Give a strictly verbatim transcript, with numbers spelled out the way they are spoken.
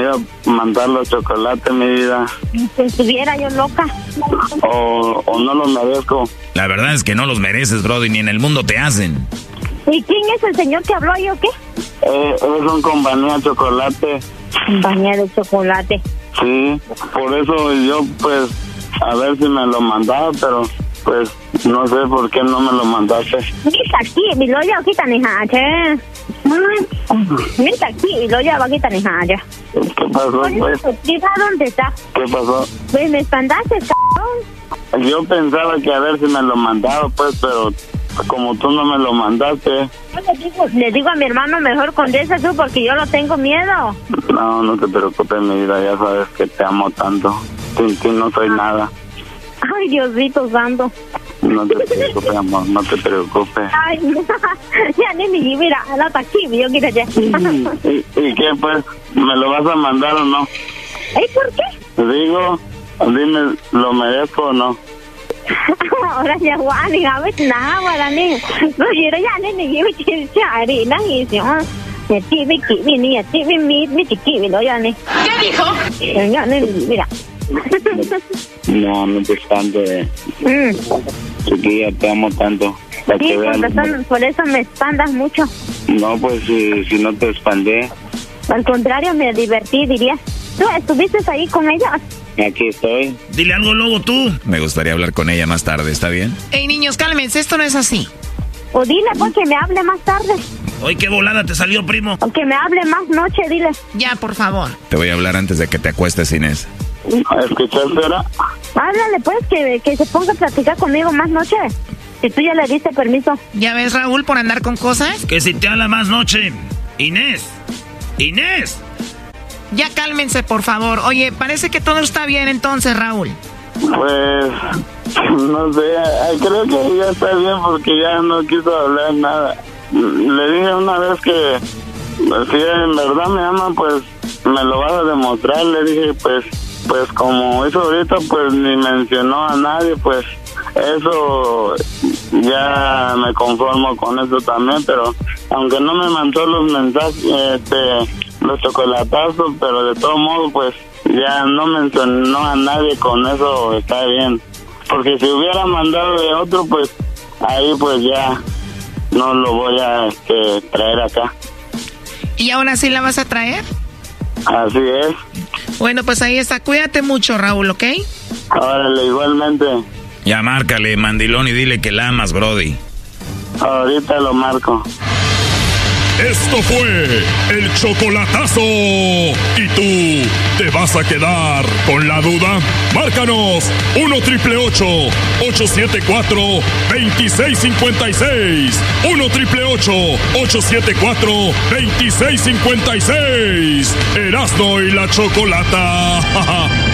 a mandar los chocolates, mi vida. Si estuviera yo loca. O, o no los merezco. La verdad es que no los mereces, Brody, ni en el mundo te hacen. ¿Y quién es el señor que habló ahí o qué? Eh, es un compañía de chocolate. Compañía de chocolate. Sí, por eso yo, pues, a ver si me lo mandaba, pero, pues, no sé por qué no me lo mandaste. Mira aquí, mi loya aquí tan hija, che. Mira aquí, mi loya va aquí tan hija, ya. ¿Qué pasó, pues? ¿Dónde está? ¿Qué pasó? Pues me espantaste, cabrón. Yo pensaba que a ver si me lo mandaba, pues, pero como tú no me lo mandaste. Le digo, le digo a mi hermano, mejor condesa tú, porque yo lo tengo miedo. No, no te preocupes, mi vida, ya sabes que te amo tanto. Sin ti no soy nada. Ay, Diosito santo. No te preocupes, amor, no te preocupes. Ay, ya ni me mira, la aquí, yo quiero ya. ¿Y, ¿Y qué, pues? ¿Me lo vas a mandar o no? ¿Y por qué? Digo, dime, ¿lo merezco o no? Ahora ya guani, a ver, nada, guarani. No quiero ya ni me lleve chichari, no hice. Ya tiene que venir, ya tiene mi mi chiqui, lo ya ni. ¿Qué dijo? Ya ni mira. No, no te espantes. Mm. Chiquilla, te amo tanto. Para Sí, que por veas. eso, por eso me espantas mucho. No, pues si, si no te expandé, Al contrario, me divertí, diría. ¿Tú estuviste ahí con ella? aquí estoy. Dile algo, Lobo, tú. Me gustaría hablar con ella más tarde, ¿está bien? Ey, niños, cálmense, esto no es así. O dile, pues, que me hable más tarde. Hoy qué volada te salió, primo. O que me hable más noche, dile. Ya, por favor. Te voy a hablar antes de que te acuestes, Inés. ¿Escuchaste ahora? Háblale, pues, que, que se ponga a platicar conmigo más noche. Si tú ya le diste permiso. ¿Ya ves, Raúl, por andar con cosas? Que si te habla más noche. Inés. Inés. Ya cálmense, por favor. Oye, parece que todo está bien entonces, Raúl. Pues, no sé, creo que ya está bien porque ya no quiso hablar nada. Le dije una vez que si en verdad me ama, pues me lo vas a demostrar. Le dije, pues, pues como eso ahorita, pues ni mencionó a nadie, pues eso ya me conformo con eso también, pero aunque no me mandó los mensajes, este, los chocolatazos, pero de todo modo, pues ya no mencionó a nadie, con eso está bien. Porque si hubiera mandado de otro, pues ahí pues ya no lo voy a este, traer acá. ¿Y ahora sí la vas a traer? Así es. Bueno, pues ahí está. Cuídate mucho, Raúl, ¿ok? Órale, igualmente. Ya márcale, mandilón, y dile que la amas, Brody. Ahorita lo marco. Esto fue el chocolatazo. ¿Y tú te vas a quedar con la duda? Márcanos uno triple ocho, ocho siete cuatro, dos seis cinco seis. uno triple ocho, ocho siete cuatro, dos seis cinco seis. Erasmo y la Chocolata.